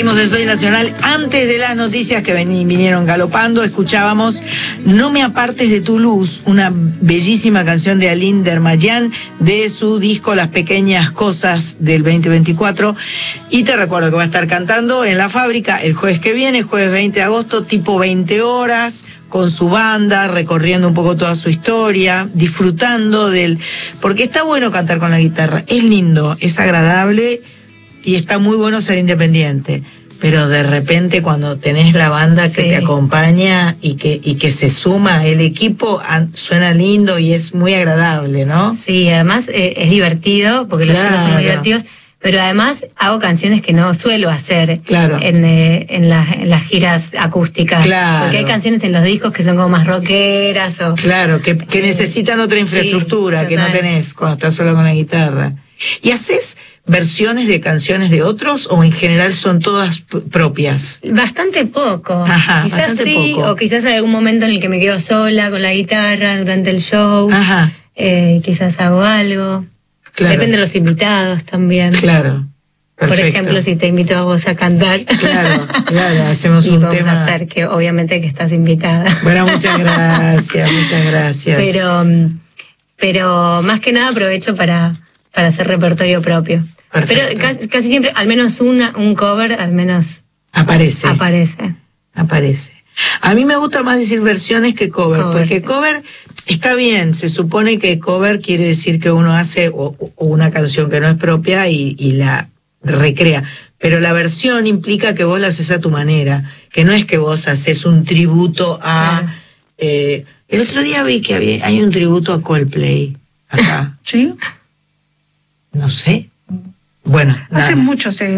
Seguimos en Soy Nacional. Antes de las noticias que vinieron galopando, escuchábamos No me apartes de tu luz, una bellísima canción de Aline Dermayan de su disco Las Pequeñas Cosas del 2024. Y te recuerdo que va a estar cantando en La Fábrica el jueves que viene, jueves 20 de agosto, tipo 20 horas, con su banda, recorriendo un poco toda su historia, disfrutando porque está bueno cantar con la guitarra, es lindo, es agradable y está muy bueno ser independiente, pero de repente cuando tenés la banda que te acompaña y que se suma el equipo, suena lindo y es muy agradable, ¿no? Sí, además es divertido, porque los chicos son muy divertidos, pero además hago canciones que no suelo hacer en las giras acústicas, porque hay canciones en los discos que son como más rockeras o que necesitan otra infraestructura que no tenés cuando estás solo con la guitarra. ¿Y haces versiones de canciones de otros o en general son todas propias? Bastante poco. Ajá, quizás bastante sí, poco. o quizás hay algún momento en el que me quedo sola con la guitarra durante el show. Ajá. Quizás hago algo. Claro. Depende de los invitados también. Claro. Perfecto. Por ejemplo, si te invito a vos a cantar. Claro, hacemos un tema. Y vamos a hacer que obviamente que estás invitada. Bueno, muchas gracias. Pero más que nada aprovecho para hacer repertorio propio. Perfecto. Pero casi siempre, al menos un cover, al menos aparece. A mí me gusta más decir versiones que cover, porque cover está bien, se supone que cover quiere decir que uno hace una canción que no es propia y la recrea, pero la versión implica que vos la haces a tu manera, que no es que vos haces un tributo a... el otro día vi que hay un tributo a Coldplay acá. ¿Sí? No sé. Bueno, hace mucho se